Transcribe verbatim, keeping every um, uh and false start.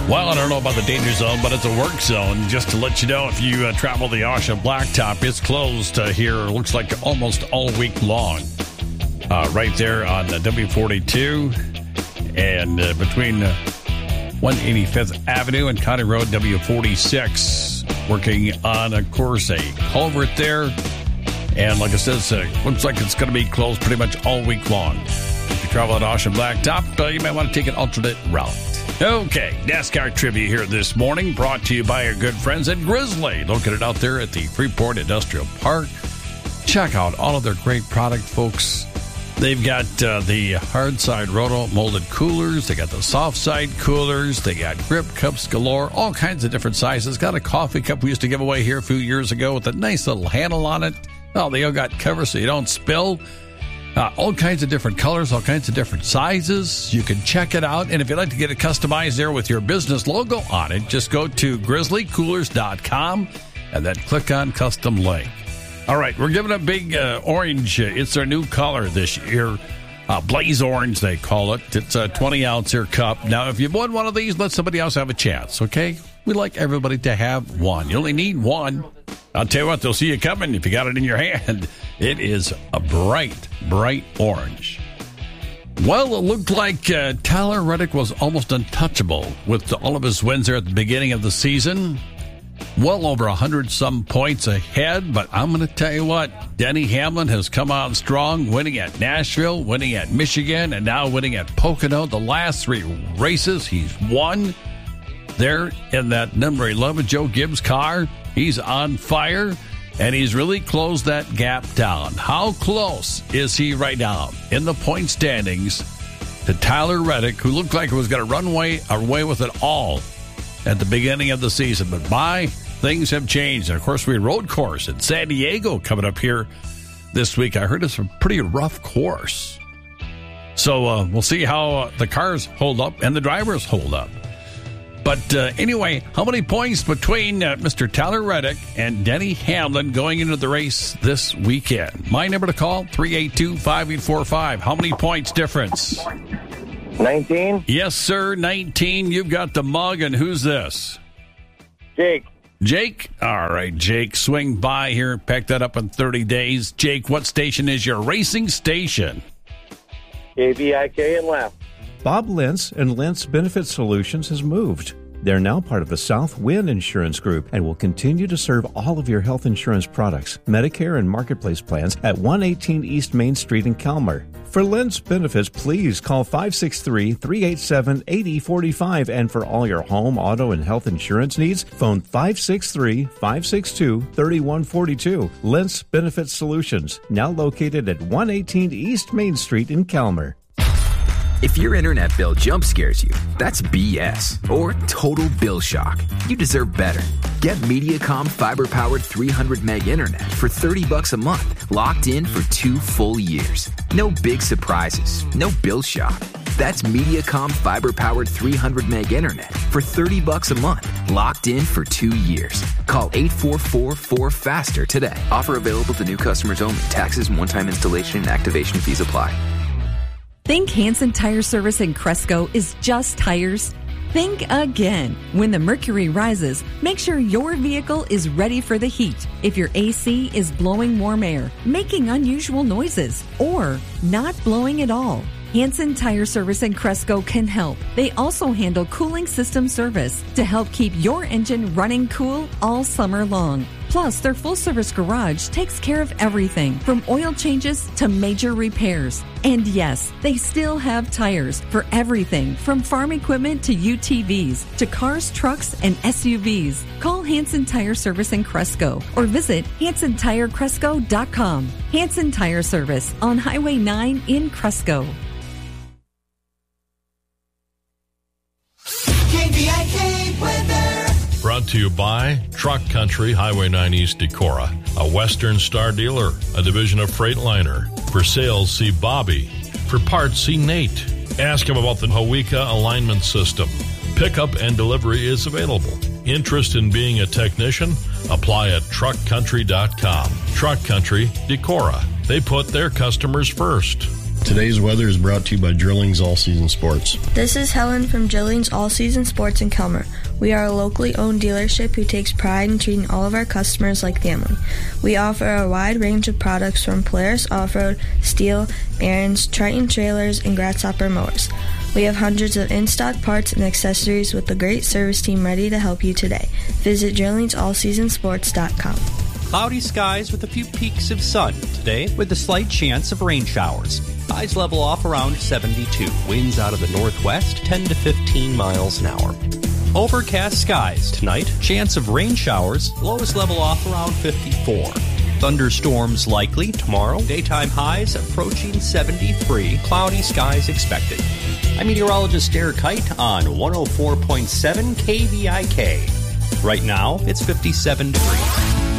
Well, I don't know about the danger zone, but it's a work zone. Just to let you know, if you uh, travel the Oshawa Blacktop, it's closed uh, here, looks like almost all week long. Uh, right there on uh, W forty-two and uh, between uh, one eighty-fifth Avenue and County Road W forty-six. Working on, of course, a culvert there. And like I said, uh, looks like it's going to be closed pretty much all week long. If you travel at Oshawa Blacktop, uh, you might want to take an alternate route. Okay, NASCAR trivia here this morning, brought to you by our good friends at Grizzly, located out there at the Freeport Industrial Park. Check out all of their great product, folks. They've got uh, the hard side roto molded coolers. They got the soft side coolers. They got grip cups galore, all kinds of different sizes. Got a coffee cup we used to give away here a few years ago with a nice little handle on it. Oh, they all got covers so you don't spill. Uh, all kinds of different colors, all kinds of different sizes. You can check it out. And if you'd like to get it customized there with your business logo on it, just go to grizzly coolers dot com and then click on custom link. All right, we're giving a big uh, orange. It's their new color this year. Uh, Blaze Orange, they call it. It's a twenty ounce here cup. Now, if you've won one of these, let somebody else have a chance, okay? We like everybody to have one. You only need one. I'll tell you what, they'll see you coming if you got it in your hand. It is a bright, bright orange. Well, it looked like uh, Tyler Reddick was almost untouchable with all of his wins there at the beginning of the season. Well over one hundred some points ahead, but I'm going to tell you what, Denny Hamlin has come out strong, winning at Nashville, winning at Michigan, and now winning at Pocono. The last three races he's won there in that number eleven Joe Gibbs car. He's on fire, and he's really closed that gap down. How close is he right now in the point standings to Tyler Reddick, who looked like he was going to run away, away with it all at the beginning of the season? But my, things have changed. And, of course, we road course in San Diego coming up here this week. I heard it's a pretty rough course. So uh, we'll see how uh, the cars hold up and the drivers hold up. But uh, anyway, how many points between uh, Mister Tyler Reddick and Denny Hamlin going into the race this weekend? My number to call, three eight two, five eight four five. How many points difference? nineteen. Yes, sir, nineteen. You've got the mug, and who's this? Jake. Jake? All right, Jake, swing by here and pack that up in thirty days. Jake, what station is your racing station? K V I K and left. Bob Lentz and Lentz Benefit Solutions has moved. They're now part of the South Wind Insurance Group and will continue to serve all of your health insurance products, Medicare and Marketplace plans at one eighteen East Main Street in Calmer. For Lentz Benefits, please call five six three, three eight seven, eight zero four five. And for all your home, auto, and health insurance needs, phone five six three, five six two, three one four two. Lentz Benefit Solutions, now located at one eighteen East Main Street in Calmer. If your internet bill jump scares you, that's B S or total bill shock. You deserve better. Get Mediacom fiber-powered three hundred meg internet for thirty bucks a month, locked in for two full years. No big surprises, no bill shock. That's Mediacom fiber-powered three hundred meg internet for thirty bucks a month, locked in for two years. Call eight four four, four faster today. Offer available to new customers only. Taxes and one-time installation and activation fees apply. Think Hansen Tire Service in Cresco is just tires? Think again. When the mercury rises, make sure your vehicle is ready for the heat. If your A C is blowing warm air, making unusual noises, or not blowing at all, Hansen Tire Service in Cresco can help. They also handle cooling system service to help keep your engine running cool all summer long. Plus, their full-service garage takes care of everything from oil changes to major repairs. And yes, they still have tires for everything from farm equipment to U T Vs to cars, trucks, and S U Vs. Call Hansen Tire Service in Cresco or visit hansen tire cresco dot com. Hansen Tire Service on Highway nine in Cresco. K V I K weather. Brought to you by Truck Country, Highway nine East Decorah, a Western Star dealer, a division of Freightliner. For sales, see Bobby. For parts, see Nate. Ask him about the Hawika alignment system. Pickup and delivery is available. Interest in being a technician? Apply at truck country dot com. Truck Country, Decorah. They put their customers first. Today's weather is brought to you by Drillings All Season Sports. This is Helen from Drillings All Season Sports in Kelmer. We are a locally owned dealership who takes pride in treating all of our customers like family. We offer a wide range of products from Polaris Off-Road, Steel, Aaron's, Triton trailers, and Grasshopper mowers. We have hundreds of in-stock parts and accessories with a great service team ready to help you today. Visit drillings all season sports dot com. Cloudy skies with a few peaks of sun today with a slight chance of rain showers. Highs level off around seventy-two. Winds out of the northwest ten to fifteen miles an hour. Overcast skies tonight. Chance of rain showers. Lows level off around fifty-four. Thunderstorms likely tomorrow. Daytime highs approaching seventy-three. Cloudy skies expected. I'm meteorologist Derek Kite on one oh four point seven K V I K. Right now, it's fifty-seven degrees.